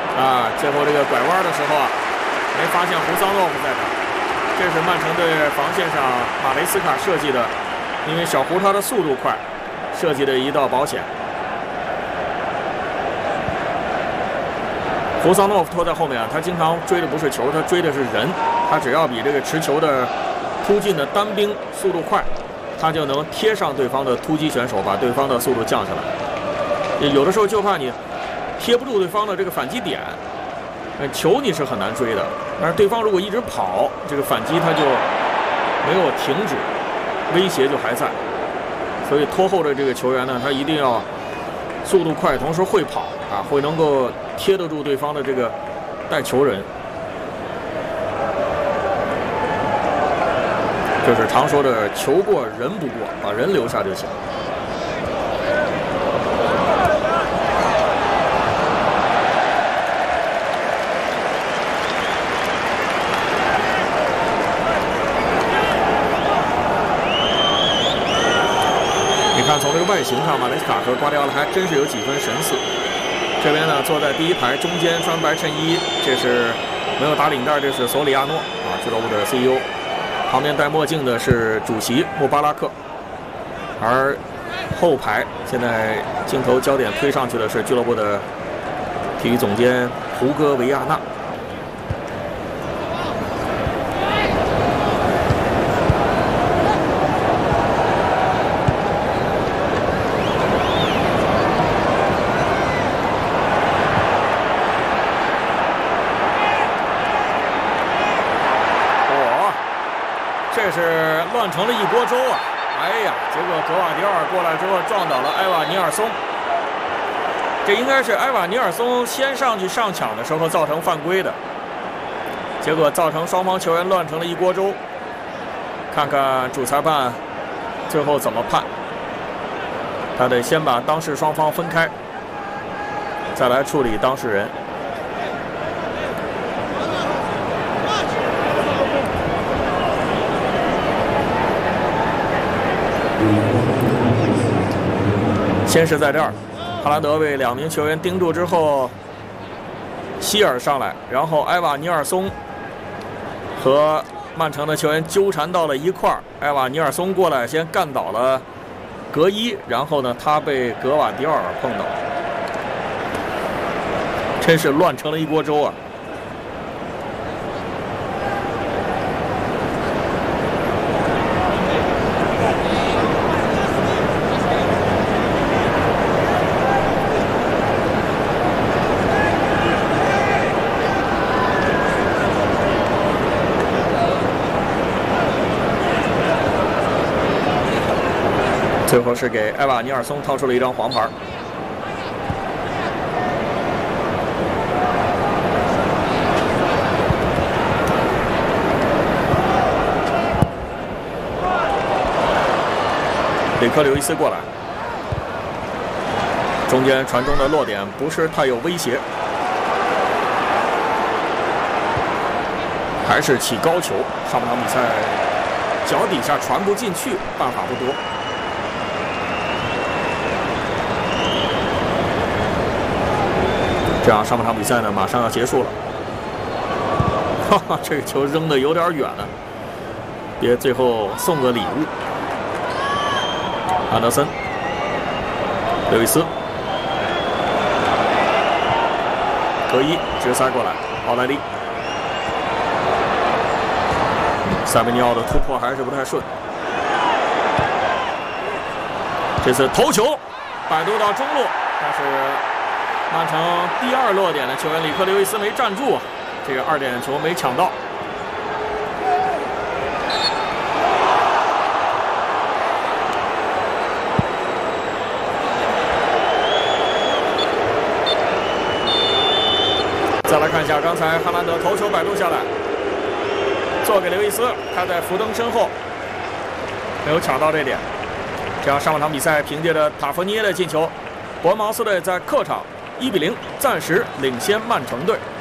啊，最后这个拐弯的时候啊，没发现胡桑诺夫在这儿。这是曼城队防线上马雷斯卡设计的，因为小胡他的速度快，设计的一道保险。胡桑诺夫拖在后面啊，他经常追的不是球，他追的是人。他只要比这个持球的突进的单兵速度快，他就能贴上对方的突击选手，把对方的速度降下来。有的时候就怕你贴不住对方的这个反击点，球你是很难追的。但是对方如果一直跑，这个反击他就没有停止，威胁就还在。所以拖后的这个球员呢，他一定要速度快，同时会跑啊，会能够贴得住对方的这个带球人。就是常说的球过人不过，把人留下就行。你看，从这个外形上，马雷斯卡和瓜迪奥拉还真是有几分神似。这边呢，坐在第一排中间穿白衬衣，这是没有打领带，这是索里亚诺啊，俱乐部的 CEO。旁边戴墨镜的是主席穆巴拉克，而后排现在镜头焦点推上去的是俱乐部的体育总监胡戈维亚纳。这是乱成了一锅粥啊！哎呀，结果格瓦迪奥尔过来之后撞倒了埃瓦尼尔松，这应该是埃瓦尼尔松先上去上抢的时候造成犯规的，结果造成双方球员乱成了一锅粥。看看主裁判最后怎么判，他得先把当事双方分开，再来处理当事人。先是在这儿，哈兰德为2名球员盯住之后，希尔上来，然后埃瓦尼尔松和曼城的球员纠缠到了一块儿。埃瓦尼尔松过来先干倒了格伊，然后呢，他被格瓦迪奥尔碰倒，真是乱成了一锅粥啊！最后是给埃瓦尼尔松掏出了一张黄牌。里克刘易斯过来，中间传中的落点不是太有威胁，还是起高球。上半场比赛脚底下传不进去，办法不多。这样上半场比赛呢，马上要结束了。哈哈，这个球扔的有点远了，别最后送个礼物。安德森、刘易斯、格伊直塞过来，奥莱利、塞梅尼奥的突破还是不太顺。这次头球摆渡到中路，但是曼城第2落点的球员里克刘易斯没站住，这个2点球没抢到。再来看一下刚才哈兰德头球摆渡下来，做给刘易斯，他在福登身后没有抢到这点。这样上半场比赛凭借着塔夫涅的进球，伯恩茅斯队在客场1-0暂时领先曼城队。